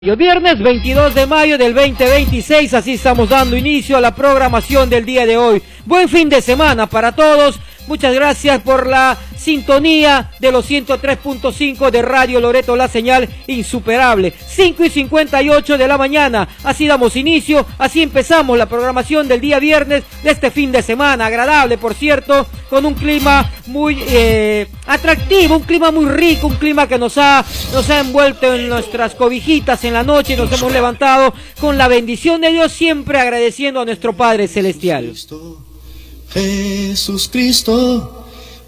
Viernes 22 de mayo del 2026, así estamos dando inicio a la programación del día de hoy. Buen fin de semana para todos, muchas gracias por la sintonía de los 103.5 de Radio Loreto, la señal insuperable. 5:58 de la mañana, así damos inicio, así empezamos la programación del día viernes de este fin de semana, agradable por cierto, con un clima muy atractivo, un clima muy rico, un clima que nos ha envuelto en nuestras cobijitas en la noche y nos hemos levantado con la bendición de Dios, siempre agradeciendo a nuestro Padre Celestial. Jesús Cristo,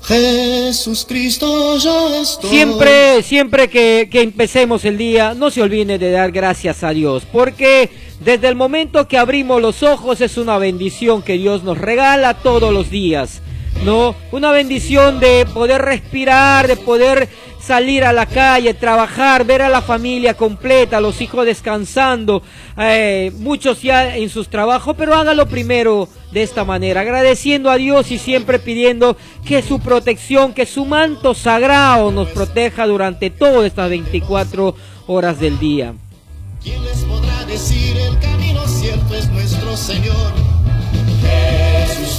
ya estoy. Siempre que empecemos el día, no se olviden de dar gracias a Dios, porque desde el momento que abrimos los ojos es una bendición que Dios nos regala todos los días, ¿no? Una bendición de poder respirar, de poder salir a la calle, trabajar, ver a la familia completa, a los hijos descansando, muchos ya en sus trabajos, pero hágalo primero de esta manera, agradeciendo a Dios y siempre pidiendo que su protección, que su manto sagrado nos proteja durante todas estas 24 horas del día. ¿Quién les podrá decir el camino cierto es nuestro Señor? Jesús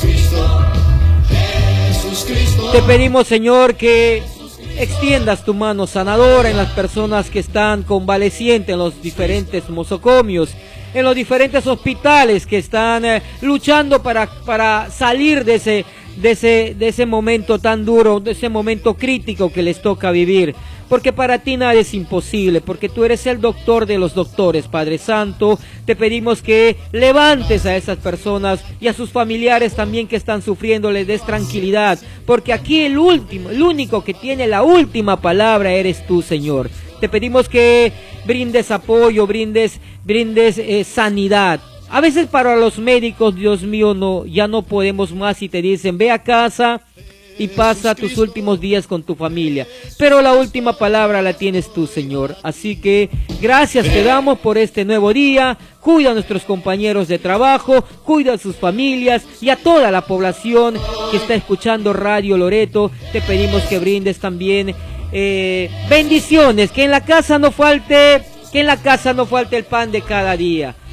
Cristo. Te pedimos, Señor, que extiendas tu mano sanadora en las personas que están convalecientes en los diferentes nosocomios, en los diferentes hospitales que están luchando para salir de ese momento tan duro, de ese momento crítico que les toca vivir. Porque para ti nada es imposible, porque tú eres el doctor de los doctores, Padre Santo. Te pedimos que levantes a esas personas y a sus familiares también que están sufriendo, les des tranquilidad, porque aquí el único que tiene la última palabra eres tú, Señor. Te pedimos que brindes apoyo, brindes sanidad. A veces para los médicos, Dios mío, ya no podemos más y te dicen, ve a casa y pasa tus últimos días con tu familia, pero la última palabra la tienes tú, Señor. Así que gracias te damos por este nuevo día. Cuida a nuestros compañeros de trabajo, cuida a sus familias y a toda la población que está escuchando Radio Loreto. Te pedimos que brindes también bendiciones, que en la casa no falte el pan de cada día.